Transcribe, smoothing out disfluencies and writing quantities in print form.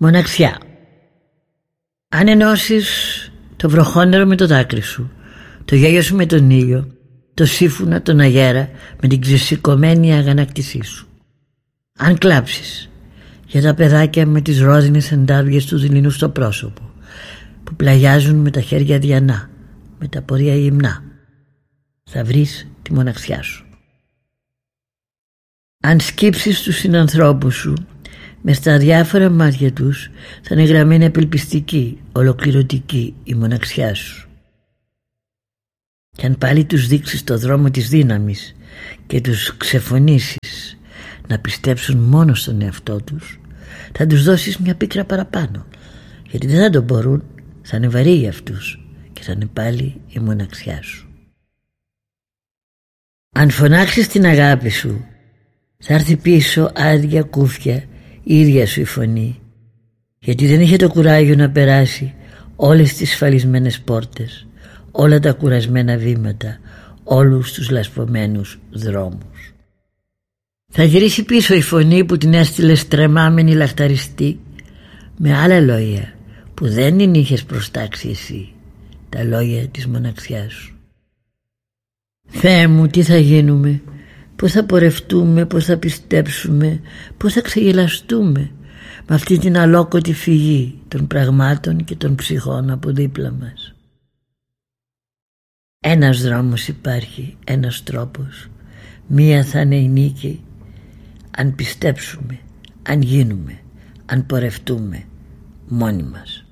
Μοναξιά. Αν ενώσεις το βροχόνερο με το δάκρυ σου, το γέλιο σου με τον ήλιο, το σύμφωνα τον αγέρα με την ξεσηκωμένη αγανάκτησή σου. Αν κλάψεις για τα παιδάκια με τις ρόζινες εντάβιες του δειλινού στο πρόσωπο, που πλαγιάζουν με τα χέρια διανά, με τα πορεία γυμνά, θα βρεις τη μοναξιά σου. Αν σκύψεις τους συνανθρώπους σου, μες στα διάφορα μάτια τους θα είναι γραμμένη απελπιστική, ολοκληρωτική η μοναξιά σου. Και αν πάλι τους δείξεις το δρόμο της δύναμης και τους ξεφωνήσεις να πιστέψουν μόνο στον εαυτό τους, θα τους δώσεις μια πίκρα παραπάνω, γιατί δεν θα το μπορούν, θα είναι βαρύ για αυτούς και θα είναι πάλι η μοναξιά σου. Αν φωνάξεις την αγάπη σου, θα έρθει πίσω άδεια κούφια η ίδια σου η φωνή, γιατί δεν είχε το κουράγιο να περάσει όλες τις σφαλισμένες πόρτες, όλα τα κουρασμένα βήματα, όλους τους λασπωμένους δρόμους. Θα γυρίσει πίσω η φωνή που την έστειλε τρεμάμενη λαχταριστή, με άλλα λόγια που δεν την είχες προστάξει εσύ, τα λόγια της μοναξιάς σου. Θεέ μου, τι θα γίνουμε, πώς θα πορευτούμε, πώς θα πιστέψουμε, πώς θα ξεγελαστούμε με αυτή την αλόκοτη φυγή των πραγμάτων και των ψυχών από δίπλα μας. Ένας δρόμος υπάρχει, ένας τρόπος, μία θα είναι η νίκη, αν πιστέψουμε, αν γίνουμε, αν πορευτούμε μόνοι μας.